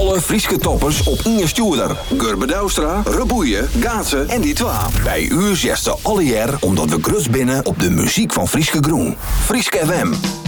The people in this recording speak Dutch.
Alle Frieske toppers op Inge Stoerder. Gurbe Douwstra, Reboeien, Gaatsen en die twa. Bij u zesde alle jaar omdat we grus binnen op de muziek van Frieske Groen. Frieske FM.